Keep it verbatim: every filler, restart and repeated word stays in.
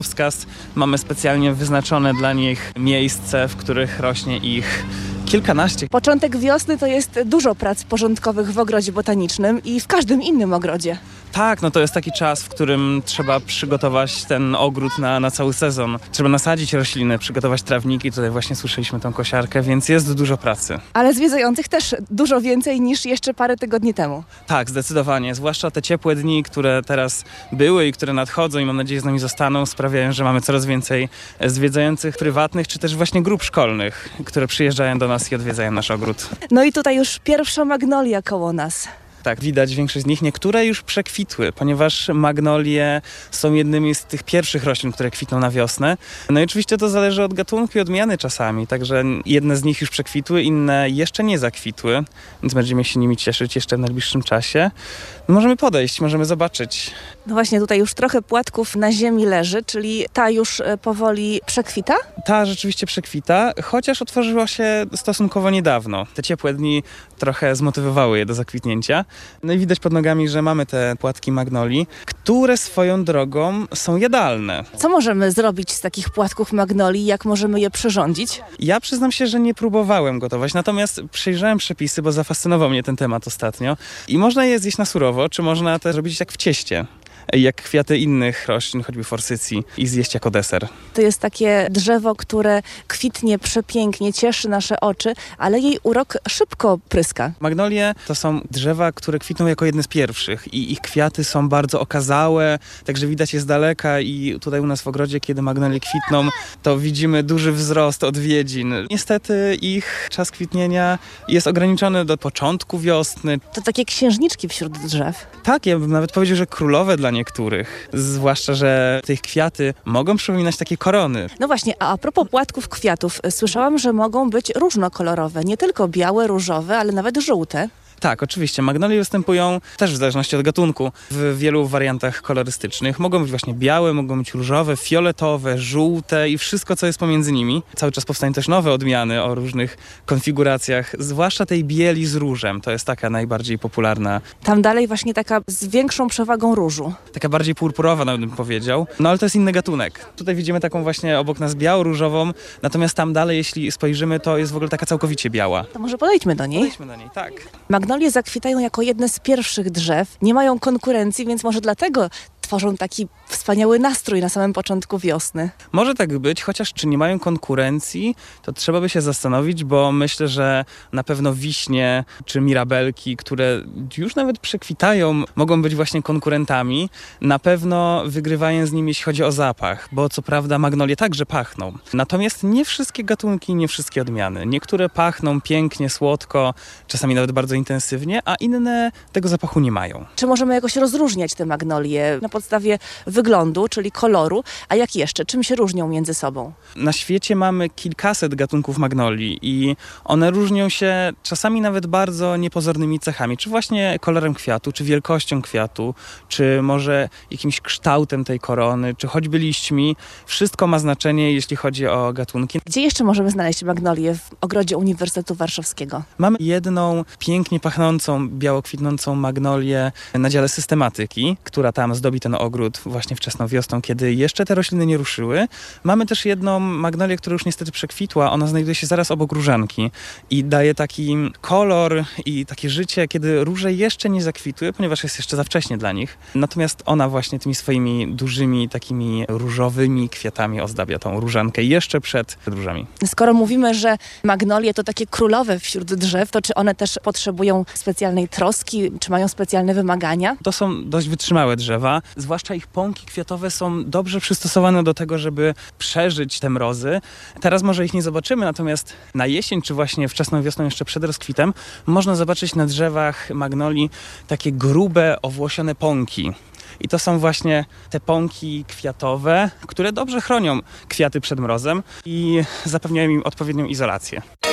Wskaz mamy specjalnie wyznaczone dla nich miejsce, w których rośnie ich kilkanaście. Początek wiosny to jest dużo prac porządkowych w ogrodzie botanicznym i w każdym innym ogrodzie. Tak, no to jest taki czas, w którym trzeba przygotować ten ogród na, na cały sezon. Trzeba nasadzić rośliny, przygotować trawniki. Tutaj właśnie słyszeliśmy tą kosiarkę, więc jest dużo pracy. Ale zwiedzających też dużo więcej niż jeszcze parę tygodni temu. Tak, zdecydowanie. Zwłaszcza te ciepłe dni, które teraz były i które nadchodzą i mam nadzieję z nami zostaną, sprawiają, że mamy coraz więcej zwiedzających prywatnych, czy też właśnie grup szkolnych, które przyjeżdżają do nas i odwiedzają nasz ogród. No i tutaj już pierwsza magnolia koło nas. Tak, widać większość z nich. Niektóre już przekwitły, ponieważ magnolie są jednymi z tych pierwszych roślin, które kwitną na wiosnę. No i oczywiście to zależy od gatunku i odmiany czasami, także jedne z nich już przekwitły, inne jeszcze nie zakwitły, więc będziemy się nimi cieszyć jeszcze w najbliższym czasie. No możemy podejść, możemy zobaczyć. No właśnie tutaj już trochę płatków na ziemi leży, czyli ta już powoli przekwita? Ta rzeczywiście przekwita, chociaż otworzyła się stosunkowo niedawno. Te ciepłe dni trochę zmotywowały je do zakwitnięcia. No i widać pod nogami, że mamy te płatki magnolii, które swoją drogą są jadalne. Co możemy zrobić z takich płatków magnolii? Jak możemy je przyrządzić? Ja przyznam się, że nie próbowałem gotować, natomiast przejrzałem przepisy, bo zafascynował mnie ten temat ostatnio. I można je zjeść na surowo, czy można też robić jak w cieście, jak kwiaty innych roślin, choćby forsycji, i zjeść jako deser. To jest takie drzewo, które kwitnie przepięknie, cieszy nasze oczy, ale jej urok szybko pryska. Magnolie to są drzewa, które kwitną jako jedne z pierwszych i ich kwiaty są bardzo okazałe, także widać je z daleka i tutaj u nas w ogrodzie, kiedy magnolie kwitną, to widzimy duży wzrost odwiedzin. Niestety ich czas kwitnienia jest ograniczony do początku wiosny. To takie księżniczki wśród drzew. Tak, ja bym nawet powiedział, że królowe dla niektórych. Zwłaszcza, że tych kwiaty mogą przypominać takie korony. No właśnie, a a propos płatków kwiatów, słyszałam, że mogą być różnokolorowe, nie tylko białe, różowe, ale nawet żółte. Tak, oczywiście. Magnolie występują też w zależności od gatunku w wielu wariantach kolorystycznych. Mogą być właśnie białe, mogą być różowe, fioletowe, żółte i wszystko, co jest pomiędzy nimi. Cały czas powstają też nowe odmiany o różnych konfiguracjach, zwłaszcza tej bieli z różem. To jest taka najbardziej popularna. Tam dalej właśnie taka z większą przewagą różu. Taka bardziej purpurowa, nawet bym powiedział. No ale to jest inny gatunek. Tutaj widzimy taką właśnie obok nas biało-różową, natomiast tam dalej, jeśli spojrzymy, to jest w ogóle taka całkowicie biała. To może podejdźmy do niej. Podejdźmy do niej, tak. Magnolie zakwitają jako jedne z pierwszych drzew, nie mają konkurencji, więc może dlatego tworzą taki wspaniały nastrój na samym początku wiosny. Może tak być, chociaż czy nie mają konkurencji, to trzeba by się zastanowić, bo myślę, że na pewno wiśnie czy mirabelki, które już nawet przekwitają, mogą być właśnie konkurentami. Na pewno wygrywają z nimi, jeśli chodzi o zapach, bo co prawda magnolie także pachną. Natomiast nie wszystkie gatunki, nie wszystkie odmiany. Niektóre pachną pięknie, słodko, czasami nawet bardzo intensywnie, a inne tego zapachu nie mają. Czy możemy jakoś rozróżniać te magnolie na podstawie wyglądu, czyli koloru, a jak jeszcze? Czym się różnią między sobą? Na świecie mamy kilkaset gatunków magnolii i one różnią się czasami nawet bardzo niepozornymi cechami, czy właśnie kolorem kwiatu, czy wielkością kwiatu, czy może jakimś kształtem tej korony, czy choćby liśćmi. Wszystko ma znaczenie, jeśli chodzi o gatunki. Gdzie jeszcze możemy znaleźć magnolię w ogrodzie Uniwersytetu Warszawskiego? Mamy jedną pięknie pachnącą, biało kwitnącą magnolię na dziale systematyki, która tam zdobi ten ogród właśnie wczesną wiosną, kiedy jeszcze te rośliny nie ruszyły. Mamy też jedną magnolię, która już niestety przekwitła. Ona znajduje się zaraz obok różanki i daje taki kolor i takie życie, kiedy róże jeszcze nie zakwitły, ponieważ jest jeszcze za wcześnie dla nich. Natomiast ona właśnie tymi swoimi dużymi, takimi różowymi kwiatami ozdabia tą różankę jeszcze przed różami. Skoro mówimy, że magnolie to takie królowe wśród drzew, to czy one też potrzebują specjalnej troski, czy mają specjalne wymagania? To są dość wytrzymałe drzewa, zwłaszcza ich pąki kwiatowe są dobrze przystosowane do tego, żeby przeżyć te mrozy. Teraz może ich nie zobaczymy, natomiast na jesień, czy właśnie wczesną wiosną, jeszcze przed rozkwitem, można zobaczyć na drzewach magnolii takie grube, owłosione pąki. I to są właśnie te pąki kwiatowe, które dobrze chronią kwiaty przed mrozem i zapewniają im odpowiednią izolację.